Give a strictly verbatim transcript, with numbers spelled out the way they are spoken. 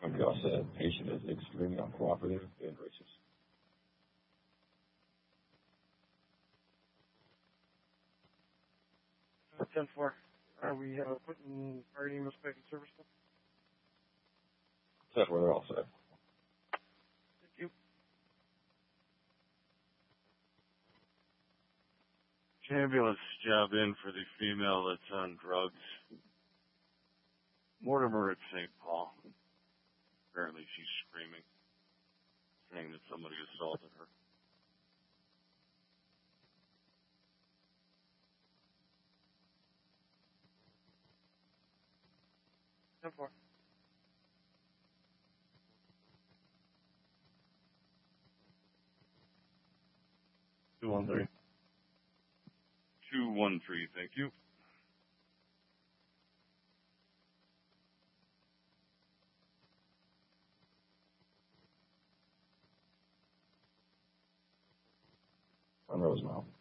Like I said, patient is extremely uncooperative and racist. ten four. Are we uh, putting priority emails back in service now? That's where they're all set. Thank you. Ambulance job in for the female that's on drugs. Mortimer at Saint Paul. Apparently she's screaming, saying that somebody assaulted her. ten four. two one three. two one three, thank you. On Rosemount.